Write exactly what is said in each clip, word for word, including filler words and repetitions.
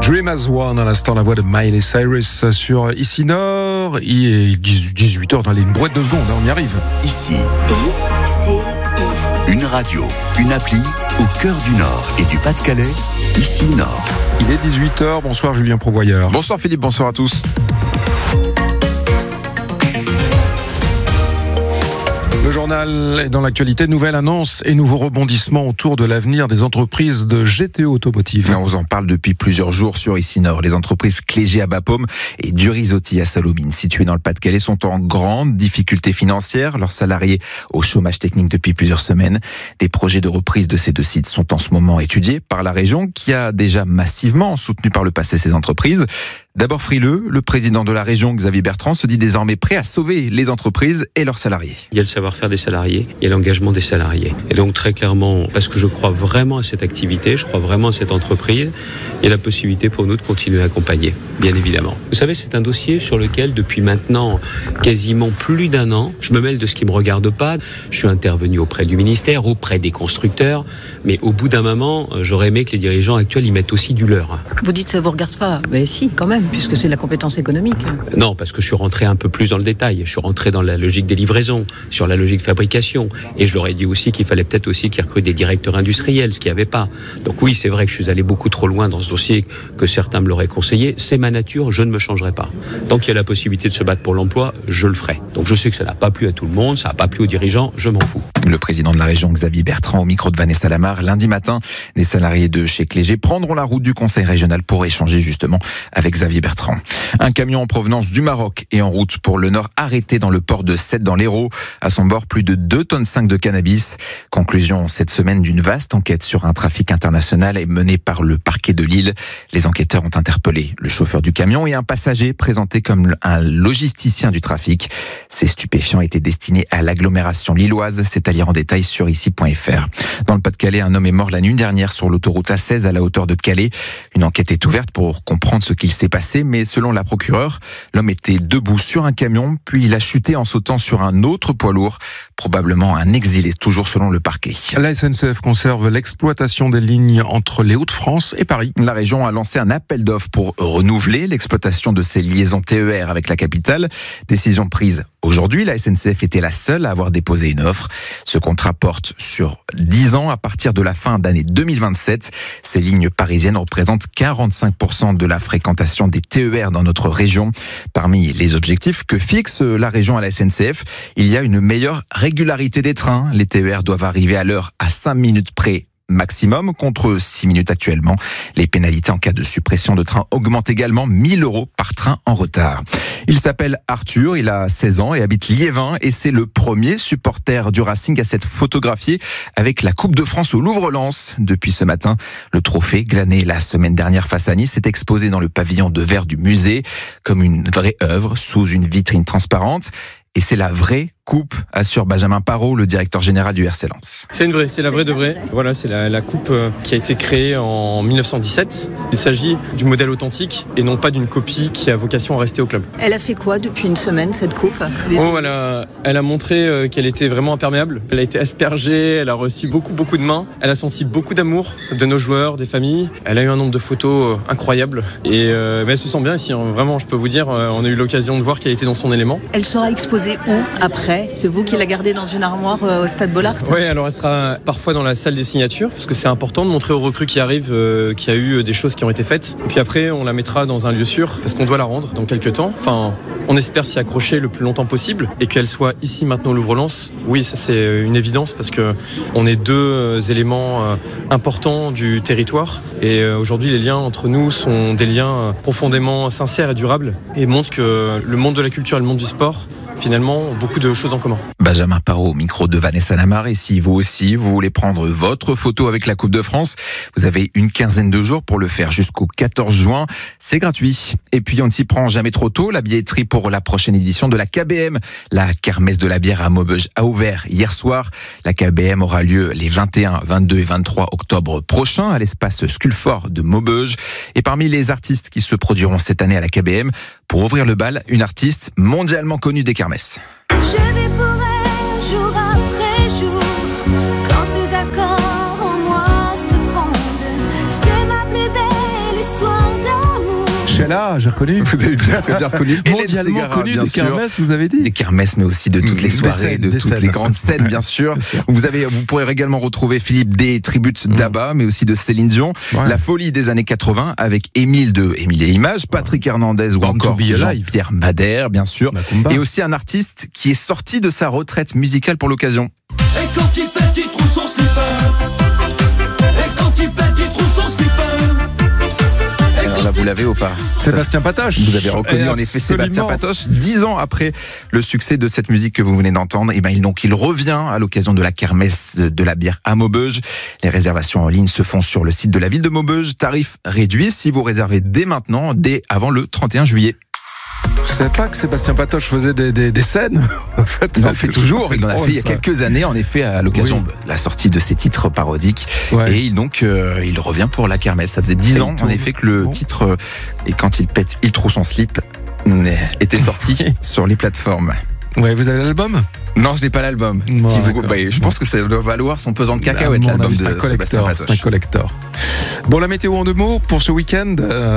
Dream as One, à l'instant, la voix de Miley Cyrus sur Ici Nord. Il est dix-huit heures dans les boîte de secondes, on y arrive. Ici, une radio, une appli au cœur du Nord et du Pas-de-Calais. Ici Nord. Il est dix-huit heures, bonsoir Julien Provoyeur. Bonsoir Philippe, bonsoir à tous. Le journal est dans l'actualité. Nouvelle annonce et nouveaux rebondissements autour de l'avenir des entreprises de G T E Automotive. On vous en parle depuis plusieurs jours sur Ici Nord. Les entreprises Clégé à Bapaume et Durizotti à Salomine, situées dans le Pas-de-Calais, sont en grande difficulté financière. Leurs salariés au chômage technique depuis plusieurs semaines. Des projets de reprise de ces deux sites sont en ce moment étudiés par la région, qui a déjà massivement soutenu par le passé ces entreprises. D'abord frileux, le président de la région, Xavier Bertrand, se dit désormais prêt à sauver les entreprises et leurs salariés. Il y a le savoir-faire des salariés, il y a l'engagement des salariés. Et donc très clairement, parce que je crois vraiment à cette activité, je crois vraiment à cette entreprise, il y a la possibilité pour nous de continuer à accompagner, bien évidemment. Vous savez, c'est un dossier sur lequel, depuis maintenant quasiment plus d'un an, je me mêle de ce qui ne me regarde pas. Je suis intervenu auprès du ministère, auprès des constructeurs, mais au bout d'un moment, j'aurais aimé que les dirigeants actuels y mettent aussi du leur. Vous dites que ça ne vous regarde pas? Mais si, quand même, puisque c'est la compétence économique. Non, parce que je suis rentré un peu plus dans le détail. Je suis rentré dans la logique des livraisons, sur la logique de fabrication. Et je leur ai dit aussi qu'il fallait peut-être aussi qu'ils recrutent des directeurs industriels, ce qu'il n'y avait pas. Donc oui, c'est vrai que je suis allé beaucoup trop loin dans ce dossier, que certains me l'auraient conseillé. C'est ma nature, je ne me changerai pas. Donc il y a la possibilité de se battre pour l'emploi, je le ferai. Donc je sais que ça n'a pas plu à tout le monde, ça n'a pas plu aux dirigeants, je m'en fous. Le président de la région, Xavier Bertrand, au micro de Vanessa Lamar. Lundi matin, les salariés de chez Clégé prendront la route du conseil régional pour échanger justement avec Xavier Bertrand. Un camion en provenance du Maroc est en route pour le Nord, arrêté dans le port de Sète dans l'Hérault. À son bord, plus de deux tonnes cinq de cannabis. Conclusion cette semaine d'une vaste enquête sur un trafic international menée par le parquet de Lille. Les enquêteurs ont interpellé le chauffeur du camion et un passager présenté comme un logisticien du trafic. Ces stupéfiants étaient destinés à l'agglomération lilloise. C'est à lire en détail sur ici point f r. Dans le Pas-de-Calais, un homme est mort la nuit dernière sur l'autoroute A seize à la hauteur de Calais. Une enquête est ouverte pour comprendre ce qu'il s'est passé, mais selon la procureure, l'homme était debout sur un camion, puis il a chuté en sautant sur un autre poids lourd, probablement un exilé, toujours selon le parquet. La S N C F conserve l'exploitation des lignes entre les Hauts-de-France et Paris. La région a lancé un appel d'offres pour renouveler l'exploitation de ces liaisons T E R avec la capitale. Décision prise aujourd'hui, la S N C F était la seule à avoir déposé une offre. Ce contrat porte sur dix ans à partir de la fin d'année deux mille vingt-sept. Ces lignes parisiennes représentent quarante-cinq pour cent de la fréquentation des T E R dans notre région. Parmi les objectifs que fixe la région à la S N C F, il y a une meilleure régularité des trains. Les T E R doivent arriver à l'heure à cinq minutes près maximum, contre six minutes actuellement. Les pénalités en cas de suppression de train augmentent également, mille euros par train en retard. Il s'appelle Arthur, il a seize ans et habite Liévin, et c'est le premier supporter du Racing à s'être photographié avec la Coupe de France au Louvre-Lens. Depuis ce matin, le trophée, glané la semaine dernière face à Nice, est exposé dans le pavillon de verre du musée, comme une vraie œuvre, sous une vitrine transparente. Et c'est la vraie coupe, assure Benjamin Parot, le directeur général du R C Lens. C'est une vraie, c'est la vraie de vraie. Voilà, c'est la, la coupe qui a été créée en mille neuf cent dix-sept. Il s'agit du modèle authentique et non pas d'une copie qui a vocation à rester au club. Elle a fait quoi depuis une semaine, cette coupe? Oh, elle a, elle a montré qu'elle était vraiment imperméable. Elle a été aspergée, elle a reçu beaucoup, beaucoup de mains. Elle a senti beaucoup d'amour de nos joueurs, des familles. Elle a eu un nombre de photos incroyable. Et euh, mais elle se sent bien ici, hein. Vraiment, je peux vous dire, on a eu l'occasion de voir qu'elle était dans son élément. Elle sera exposée où après? C'est vous qui la gardez dans une armoire euh, au Stade Bollaert? Oui, alors elle sera parfois dans la salle des signatures, parce que c'est important de montrer aux recrues qui arrivent euh, qu'il y a eu des choses qui ont été faites. Et puis après, on la mettra dans un lieu sûr, parce qu'on doit la rendre dans quelques temps. Enfin, on espère s'y accrocher le plus longtemps possible, et qu'elle soit ici maintenant au Louvre-Lens. Oui, ça c'est une évidence, parce que on est deux euh, éléments euh, importants du territoire. Et euh, aujourd'hui, les liens entre nous sont des liens euh, profondément sincères et durables, et montrent que le monde de la culture et le monde du sport, finalement, beaucoup de choses en commun. Benjamin Parot au micro de Vanessa Lamar. Et si vous aussi, vous voulez prendre votre photo avec la Coupe de France, vous avez une quinzaine de jours pour le faire jusqu'au quatorze juin. C'est gratuit. Et puis, on ne s'y prend jamais trop tôt. La billetterie pour la prochaine édition de la K B M, la kermesse de la bière à Maubeuge, a ouvert hier soir. La K B M aura lieu les vingt et un, vingt-deux et vingt-trois octobre prochains à l'espace Sculfort de Maubeuge. Et parmi les artistes qui se produiront cette année à la K B M, pour ouvrir le bal, une artiste mondialement connue des kermesses. Je vais pour elle jour après jour, quand ces accords en moi se fondent. C'est ma plus belle histoire d'amour. celle-là, j'ai reconnu. Vous avez très, très bien reconnu. Mondialement Segara, connu bien des sûr. kermesses, vous avez dit. Des kermesses, mais aussi de toutes les Des soirées, scènes, de des toutes scènes. les grandes scènes, bien Ouais, sûr. bien sûr. Vous avez, vous pourrez également retrouver Philippe D, tribute Mm. d'Abba, mais aussi de Céline Dion. Ouais. La folie des années quatre-vingts avec Émile de Émile et Images, Patrick Hernandez ou Born to encore be alive. Jean-Pierre Madère, bien sûr. Macumba. Et aussi un artiste qui est sorti de sa retraite musicale pour l'occasion. Et quand il pète, il trouve son slipper. Et quand il pète, il trouve son slipper. Alors là, vous l'avez ou pas? Sébastien Patoche. Vous avez reconnu Et en effet absolument. Sébastien Patoche. Dix ans après le succès de cette musique que vous venez d'entendre, et ben il, donc, il revient à l'occasion de la kermesse de la bière à Maubeuge. Les réservations en ligne se font sur le site de la ville de Maubeuge. Tarif réduit si vous réservez dès maintenant, dès avant le trente et un juillet. Je savais pas que Sébastien Patoche faisait des, des, des scènes. En fait, Il en fait toujours. Il en a drôle, fait il y a ça. quelques années, en effet, à l'occasion Oui. de la sortie de ses titres parodiques. Ouais. Et il, donc, euh, il revient pour la kermesse. Ça faisait dix Et ans, il en tourne. effet, que le Bon. titre euh, et quand il pète, il trouve son slip euh, était sorti sur les plateformes. Ouais, vous avez l'album? Non, je n'ai pas l'album. Bon, Si vous- d'accord. bah, je pense que ça doit valoir son pesant de À cacahuètes, mon l'album avis, de c'est un Sébastien collector. C'est un Patoche. collector. Bon, la météo en deux mots pour ce week-end.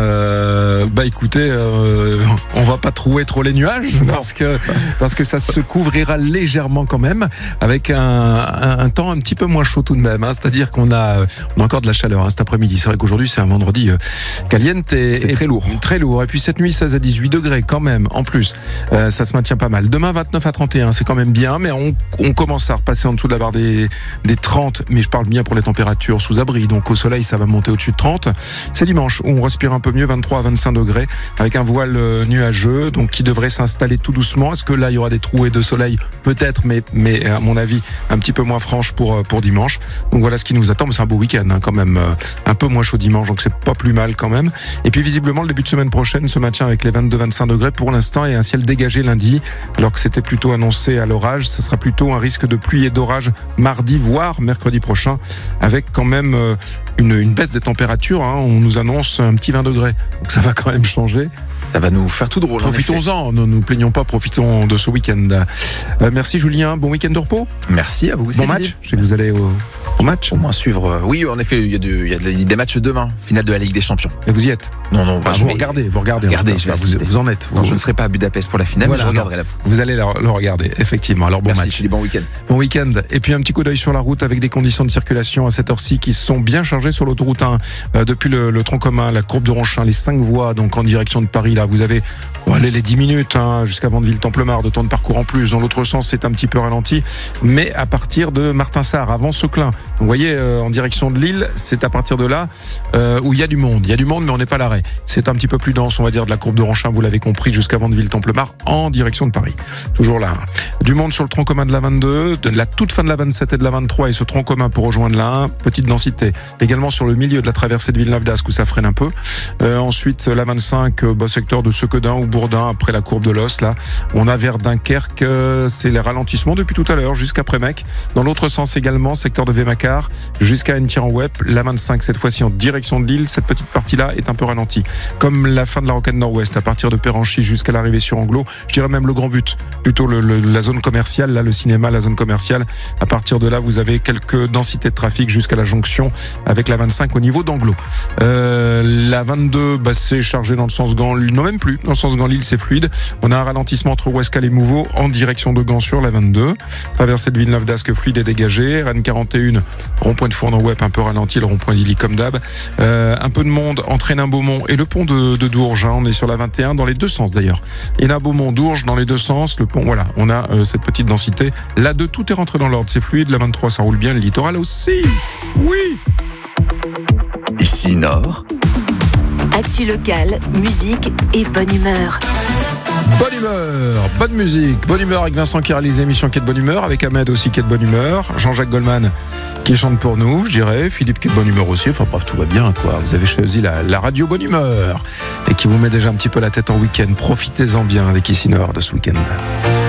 Euh, bah écoutez, euh, on va pas trouer trop les nuages parce que parce que ça se couvrira légèrement quand même, avec un, un, un temps un petit peu moins chaud tout de même. Hein. C'est-à-dire qu'on a on a encore de la chaleur hein, cet après-midi. C'est vrai qu'aujourd'hui c'est un vendredi euh, caliente et, C'est et très lourd. très lourd. Et puis cette nuit seize à dix-huit degrés quand même. En plus, euh, ça se maintient pas mal. Demain vingt-neuf à trente et un, c'est quand même bien, mais on, on commence à repasser en dessous de la barre des des trente. Mais je parle bien pour les températures sous abri. Donc au soleil ça va monter au-dessus de trente. C'est dimanche où on respire un peu mieux, vingt-trois à vingt-cinq degrés, avec un voile euh, nuageux, donc qui devrait s'installer tout doucement. Est-ce que là il y aura des trouées de soleil? Peut-être, mais, mais à mon avis un petit peu moins franche pour, euh, pour dimanche. Donc voilà ce qui nous attend, mais c'est un beau week-end hein, quand même, euh, un peu moins chaud dimanche, donc c'est pas plus mal quand même. Et puis visiblement le début de semaine prochaine se maintient avec les vingt-deux à vingt-cinq degrés pour l'instant et un ciel dégagé lundi, alors que c'était plutôt annoncé à l'orage. Ce sera plutôt un risque de pluie et d'orage mardi, voire mercredi prochain, avec quand même euh, une, une baisse des températures. Hein. On nous annonce un petit vingt degrés, donc ça va quand même changer. Ça va nous faire tout drôle. en effet. Profitons-en, ne nous plaignons pas, profitons de ce week-end. Euh, merci Julien, bon week-end de repos. Merci à vous. Bon Céline. match, je sais que vous allez au, au match. Au moins suivre. euh, Oui, en effet, il y a, de- il y a de- des matchs demain, finale de la Ligue des Champions. Et vous y êtes. Non, non, Enfin, bah, je vous vais- regardez, vous regardez. Regardez, Enfin, je vais vous, assister. vous en êtes. Non, vous, je ne serai pas à Budapest pour la finale, Voilà, mais je non. regarderai la. vous allez le, le regarder, effectivement. Alors bon Merci, match. je dis bon week-end. Bon week-end. Et puis un petit coup d'œil sur la route avec des conditions de circulation à cette heure-ci qui sont bien chargées sur l'autoroute un. Euh, depuis le, le tronc commun, la courbe de Ronchin, les cinq voies, donc en direction de Paris, là, vous avez bon, allez, les dix minutes hein, jusqu'à Vandeville-Templemar de temps de parcours en plus. Dans l'autre sens, c'est un petit peu ralenti. Mais à partir de Martin-Sarre, avant Seclin, donc, vous voyez, euh, en direction de Lille, c'est à partir de là euh, où il y a du monde. Il y a du monde, mais on n'est pas à l'arrêt. C'est un petit peu plus dense, on va dire, de la courbe de Ronchin, vous l'avez compris, jusqu'à Vandeville-Templemar, en direction de Paris. Toujours là. Du monde sur le tronc commun de la vingt-deux, de la toute fin de la vingt-sept et de la vingt-trois, et ce tronc commun pour rejoindre la un, petite densité. Également sur le milieu de la traversée de Villeneuve-d'Ascq, où ça freine un peu. Euh, ensuite, la vingt-cinq, euh, bah, secteur de Sequedin ou Bourdin, après la courbe de l'Os, là. On a vers Dunkerque, euh, c'est les ralentissements depuis tout à l'heure, jusqu'à Prémec. Dans l'autre sens également, secteur de Vémacar, jusqu'à N-Web. La vingt-cinq, cette fois-ci en direction de Lille, cette petite partie-là est un peu ralentie. Comme la fin de la Rocade Nord-Ouest, à partir de Péranchy jusqu'à l'arrivée sur Anglo, je dirais même le Grand But, plutôt le, le, la zone commerciale, là, le cinéma, la zone commerciale. À partir de là, vous avez quelques densités de trafic jusqu'à la jonction avec la vingt-cinq au niveau d'Anglo. Euh, la vingt-deux, bah, c'est chargé dans le sens Gand-Lille, non même plus, dans le sens Gand-Lille, c'est fluide. On a un ralentissement entre Ouescal et Mouveau en direction de Gand sur la vingt-deux. Traversée de Villeneuve-d'Ascq, fluide et dégagée. Rennes quarante et un, rond-point de Fournon-Web, un peu ralenti, le rond-point d'Illy comme d'hab. Euh, un peu de monde entre Hénin-Beaumont et le pont de, de Dourges. Hein. On est sur la vingt et un, dans les deux sens d'ailleurs. Hénin-Beaumont, Dourges, dans les deux sens. Le pont, voilà, on a euh, cette petite densité. La deux, tout est rentré dans l'ordre, c'est fluide. La vingt-trois, ça roule bien. Le littoral aussi. Oui. Ici Nord, Actu locale, musique et bonne humeur. Bonne humeur, bonne musique, bonne humeur avec Vincent qui réalise l'émission qui est de bonne humeur, avec Ahmed aussi qui est de bonne humeur, Jean-Jacques Goldman qui chante pour nous, je dirais, Philippe qui est de bonne humeur aussi, enfin bref, tout va bien quoi. Vous avez choisi la, la radio bonne humeur et qui vous met déjà un petit peu la tête en week-end. Profitez-en bien avec Ici Nord de ce week-end.